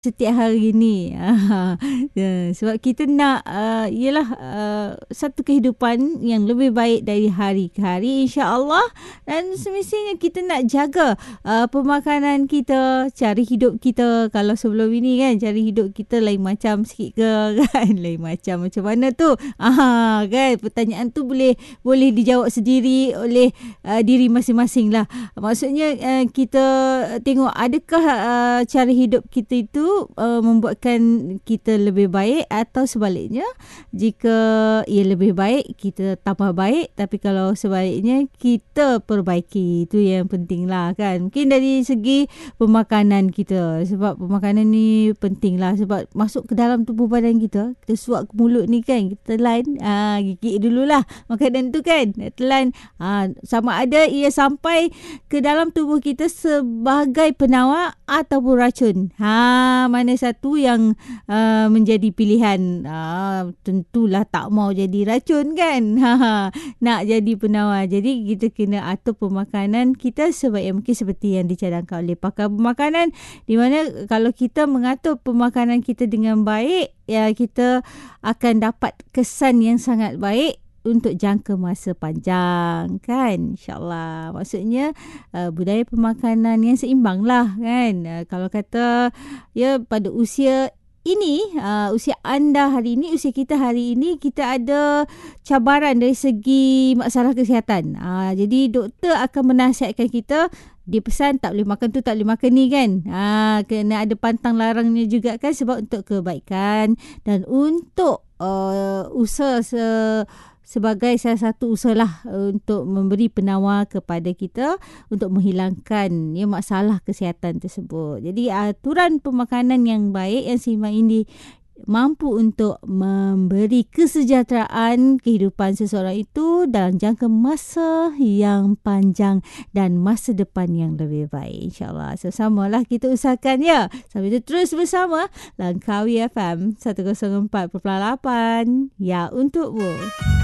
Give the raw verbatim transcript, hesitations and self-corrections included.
setiap hari ni. Ah, ya, sebab kita nak uh, ialah uh, satu kehidupan yang lebih baik dari hari ke hari, insya-Allah. Dan semestinya kita nak jaga uh, pemakanan kita, cara hidup kita. Kalau sebelum ini kan cara hidup kita lain macam sikit ke kan, lain macam macam mana tu? Ah, kan pertanyaan tu boleh boleh dijawab sendiri oleh uh, diri masing-masing lah. Maksudnya uh, kita tengok adakah uh, cara hidup kita itu Uh, membuatkan kita lebih baik, atau sebaliknya jika ia lebih baik kita tambah baik, tapi kalau sebaliknya kita perbaiki. Itu yang penting lah kan. Mungkin dari segi pemakanan kita, sebab pemakanan ni penting lah, sebab masuk ke dalam tubuh badan kita, kita suap ke mulut ni kan, kita telan, ah, gigit dululah makanan tu kan, telan, ah, sama ada ia sampai ke dalam tubuh kita sebagai penawar ataupun racun. Ha, mana satu yang uh, menjadi pilihan? Uh, tentulah tak mau jadi racun kan. Nak jadi penawar. Jadi kita kena atur pemakanan kita sebaik mungkin seperti yang dicadangkan oleh pakar pemakanan, di mana kalau kita mengatur pemakanan kita dengan baik, ya kita akan dapat kesan yang sangat baik untuk jangka masa panjang kan, insyaAllah. Maksudnya uh, budaya pemakanan yang seimbang lah kan. Uh, kalau kata ya pada usia ini, uh, usia anda hari ini, usia kita hari ini, kita ada cabaran dari segi masalah kesihatan. Uh, jadi doktor akan menasihatkan kita, dia pesan tak boleh makan tu, tak boleh makan ni kan. Ha, kena ada pantang larangnya juga kan, sebab untuk kebaikan dan untuk uh, usaha se- sebagai salah satu usaha lah untuk memberi penawar kepada kita untuk menghilangkan ya, masalah kesihatan tersebut. Jadi aturan pemakanan yang baik, yang seimbang ini mampu untuk memberi kesejahteraan kehidupan seseorang itu dalam jangka masa yang panjang dan masa depan yang lebih baik, insyaAllah. Sama-samalah kita usahakan ya. Sampai itu terus bersama Langkawi F M seratus empat perpuluhan lapan, ya untukmu.